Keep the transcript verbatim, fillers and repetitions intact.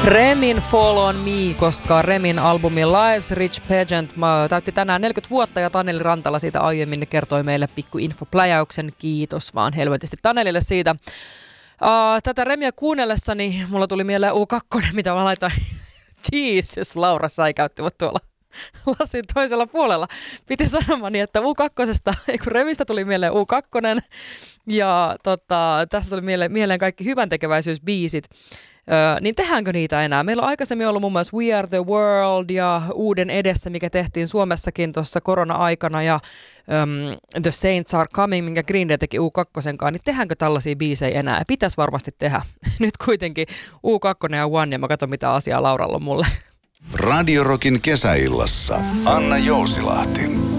Remin Fall on Me, koska Remin albumi Life's Rich Pageant täytti tänään neljäkymmentä vuotta ja Taneli Rantala siitä aiemmin kertoi meille pikku infopläjäyksen. Kiitos vaan helvetisti Tanelille siitä. Uh, tätä Remiä kuunnellessani mulla tuli mieleen U kaksi, mitä mä laitoin. Jesus, Laura säikäyttivät tuolla lasin toisella puolella. Piti sanomani, että U kaksi, kun Remistä tuli mieleen U kaksi, ja tota, tästä tuli mieleen, mieleen kaikki hyväntekeväisyysbiisit. Öö, niin tehdäänkö niitä enää? Meillä on aikaisemmin ollut muun muassa We Are The World ja Uuden edessä, mikä tehtiin Suomessakin tuossa korona-aikana, ja um, The Saints Are Coming, minkä Green Day teki U kaksi kanssa. Niin tehdäänkö tällaisia biisejä enää? Pitäisi varmasti tehdä. Nyt kuitenkin U kaksi ja One, ja mä katson mitä asiaa Lauralla on mulle. Radio Rockin kesäillassa Anna Jousilahti.